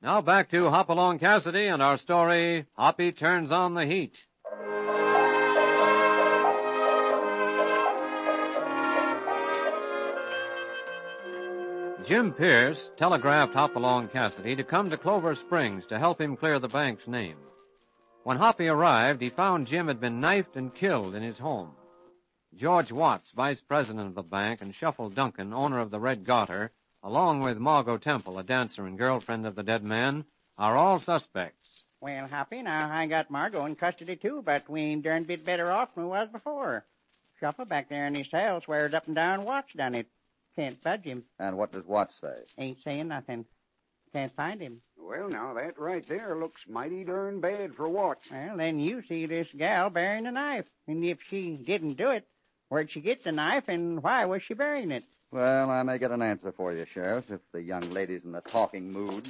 Now back to Hopalong Cassidy and our story, Hoppy Turns on the Heat. Jim Pierce telegraphed Hopalong Cassidy to come to Clover Springs to help him clear the bank's name. When Hoppy arrived, he found Jim had been knifed and killed in his home. George Watts, vice president of the bank, and Shuffle Duncan, owner of the Red Garter, along with Margot Temple, a dancer and girlfriend of the dead man, are all suspects. Well, Hoppy, now I got Margot in custody, too, but we ain't darn bit better off than we was before. Shuffle back there in his cell swears up and down Watts done it. Can't budge him. And what does Watts say? Ain't saying nothing. Can't find him. Well, now, that right there looks mighty darn bad for Watts. Well, then you see this gal burying the knife. And if she didn't do it, where'd she get the knife, and why was she burying it? Well, I may get an answer for you, Sheriff, if the young lady's in the talking mood.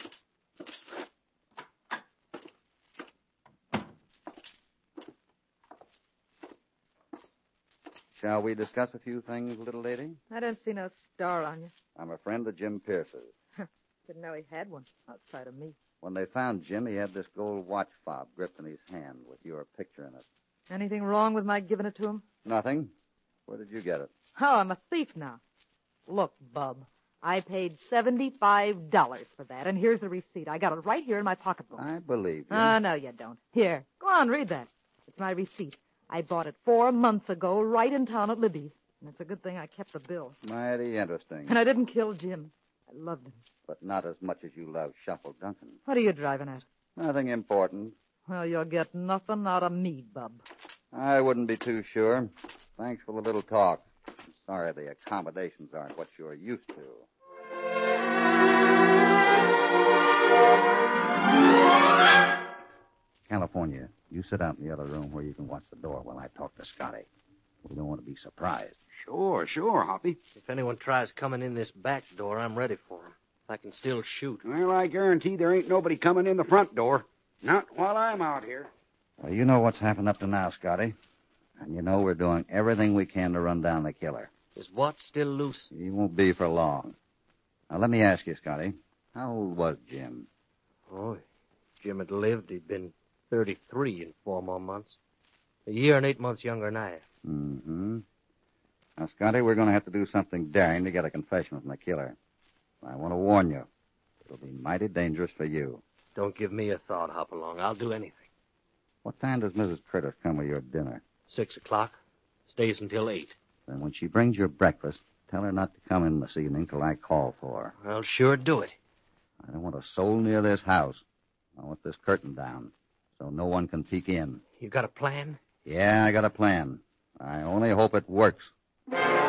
Shall we discuss a few things, little lady? I don't see no star on you. I'm a friend of Jim Pierce's. Didn't know he had one outside of me. When they found Jim, he had this gold watch fob gripped in his hand with your picture in it. Anything wrong with my giving it to him? Nothing. Where did you get it? Oh, I'm a thief now. Look, Bub, I paid $75 for that, and here's the receipt. I got it right here in my pocketbook. I believe you. No, you don't. Here, go on, read that. It's my receipt. I bought it 4 months ago right in town at Libby's. And it's a good thing I kept the bill. Mighty interesting. And I didn't kill Jim. I loved him. But not as much as you love Shuffle Duncan. What are you driving at? Nothing important. Well, you'll get nothing out of me, Bub. I wouldn't be too sure. Thanks for the little talk. I'm sorry the accommodations aren't what you're used to. California, you sit out in the other room where you can watch the door while I talk to Scotty. We don't want to be surprised. Sure, Hoppy. If anyone tries coming in this back door, I'm ready for them. I can still shoot. Well, I guarantee there ain't nobody coming in the front door. Not while I'm out here. Well, you know what's happened up to now, Scotty. And you know we're doing everything we can to run down the killer. Is Watts still loose? He won't be for long. Now, let me ask you, Scotty, how old was Jim? Oh, if Jim had lived, he'd been 33 in 4 more months. A year and 8 months younger than I am. Mm-hmm. Now, Scotty, we're going to have to do something daring to get a confession from the killer. I want to warn you. It'll be mighty dangerous for you. Don't give me a thought, Hopalong. I'll do anything. What time does Mrs. Curtis come with your dinner? 6 o'clock. Stays until 8. Then when she brings your breakfast, tell her not to come in this evening till I call for her. I'll sure do it. I don't want a soul near this house. I want this curtain down so no one can peek in. You got a plan? Yeah, I got a plan. I only hope it works.